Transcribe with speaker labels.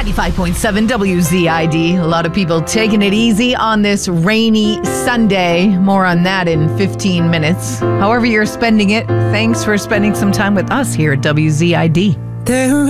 Speaker 1: 95.7 WZID. A lot of people taking it easy on this rainy Sunday. More on that in 15 minutes. However you're spending it, thanks for spending some time with us here at WZID.